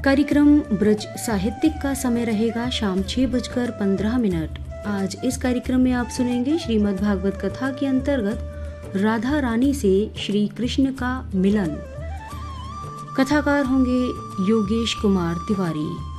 कार्यक्रम ब्रज साहित्यिक का समय रहेगा शाम 6:15। आज इस कार्यक्रम में आप सुनेंगे श्रीमद् भागवत कथा के अंतर्गत राधा रानी से श्री कृष्ण का मिलन। कथाकार होंगे योगेश कुमार तिवारी।